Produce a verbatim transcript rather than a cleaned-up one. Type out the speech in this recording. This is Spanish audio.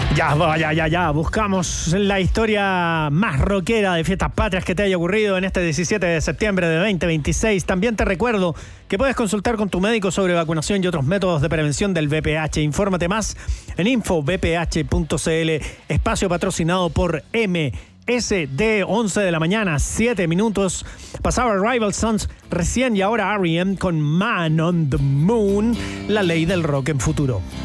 Ya, ya, ya, ya. Buscamos la historia más rockera de fiestas patrias que te haya ocurrido en este diecisiete de septiembre de veinte veintiséis. También te recuerdo que puedes consultar con tu médico sobre vacunación y otros métodos de prevención del V I H. Infórmate más en info v p h punto c l. Espacio patrocinado por M S D, once de la mañana, siete minutos. Pasaba Rival Sons recién y ahora R E M con Man on the Moon, la ley del rock en futuro.